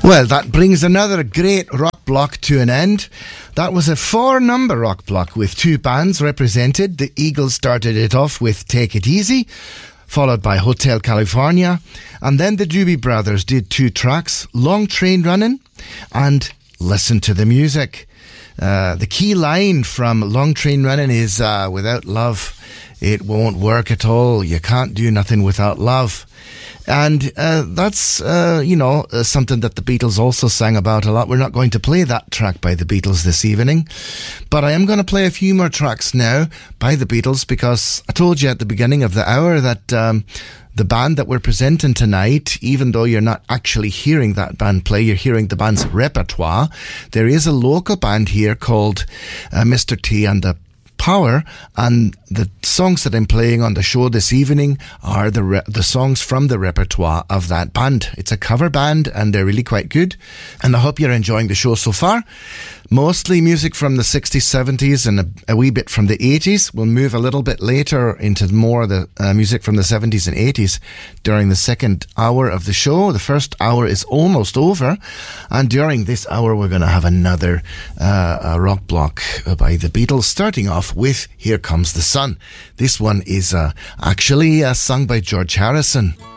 Well, that brings another great rock block to an end. That was a 4-number rock block with 2 bands represented. The Eagles started it off with Take It Easy, followed by Hotel California, and then the Doobie Brothers did 2 tracks, Long Train Running and Listen to the Music. The key line from Long Train Running is, without love, it won't work at all. You can't do nothing without love. And that's, something that the Beatles also sang about a lot. We're not going to play that track by the Beatles this evening, but I am going to play a few more tracks now by the Beatles, because I told you at the beginning of the hour that the band that we're presenting tonight, even though you're not actually hearing that band play, you're hearing the band's repertoire. There is a local band here called Mr. T and the Power, and the songs that I'm playing on the show this evening are the songs from the repertoire of that band. It's a cover band and they're really quite good, and I hope you're enjoying the show so far. Mostly music from the 60s, 70s and a wee bit from the 80s. We'll move a little bit later into more of the music from the 70s and 80s during the second hour of the show. The first hour is almost over, and during this hour we're going to have another rock block by the Beatles, starting off with Here Comes the Sun. This one is actually sung by George Harrison.